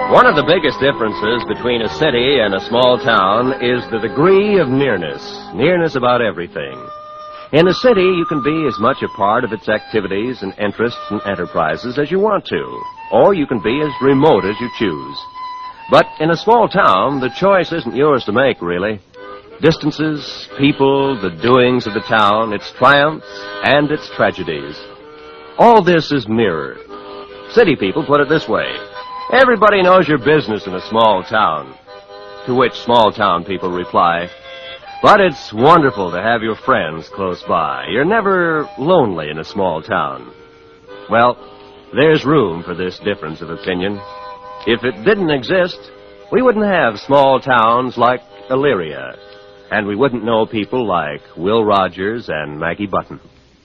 One of the biggest differences between a city and a small town is the degree of nearness. Nearness about everything. In a city, you can be as much a part of its activities and interests and enterprises as you want to, or you can be as remote as you choose. But in a small town, the choice isn't yours to make, really. Distances, people, the doings of the town, its triumphs, and its tragedies. All this is mirrored. City people put it this way. Everybody knows your business in a small town. To which small town people reply, but it's wonderful to have your friends close by. You're never lonely in a small town. Well, there's room for this difference of opinion. If it didn't exist, we wouldn't have small towns like Elyria, and we wouldn't know people like Will Rogers and Maggie Button.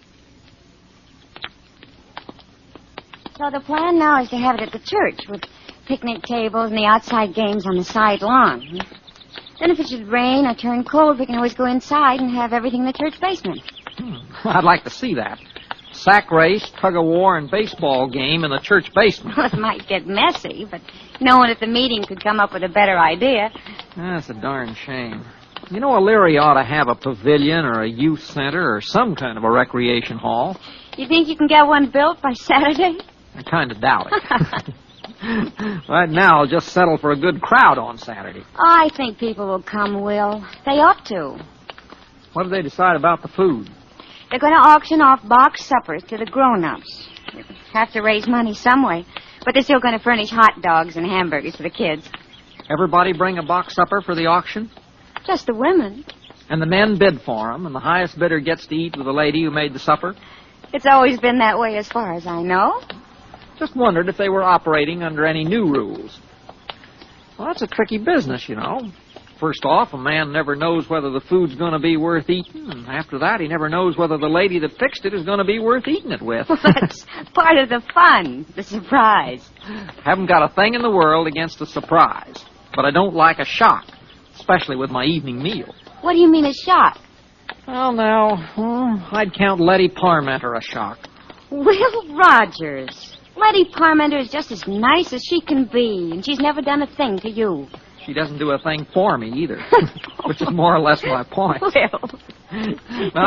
So the plan now is to have it at the church with picnic tables and the outside games on the side lawn. Then if it should rain or turn cold, we can always go inside and have everything in the church basement. I'd like to see that. Sack race, tug-of-war, and baseball game in the church basement. Well, it might get messy, but no one at the meeting could come up with a better idea. That's a darn shame. You know, Elyria ought to have a pavilion or a youth center or some kind of a recreation hall. You think you can get one built by Saturday? I kind of doubt it. Right now, I'll just settle for a good crowd on Saturday. I think people will come, Will. They ought to. What do they decide about the food? They're going to auction off box suppers to the grown-ups. They have to raise money some way, but they're still going to furnish hot dogs and hamburgers for the kids. Everybody bring a box supper for the auction? Just the women. And the men bid for them, and the highest bidder gets to eat with the lady who made the supper? It's always been that way as far as I know. Just wondered if they were operating under any new rules. Well, that's a tricky business, you know. First off, a man never knows whether the food's going to be worth eating, and after that, he never knows whether the lady that fixed it is going to be worth eating it with. Well, that's part of the fun, the surprise. Haven't got a thing in the world against a surprise, but I don't like a shock, especially with my evening meal. What do you mean a shock? Well, now, I'd count Letty Parmenter a shock. Will Rogers. Letty Parmenter is just as nice as she can be, and she's never done a thing to you. She doesn't do a thing for me, either, which is more or less my point. Will. Now,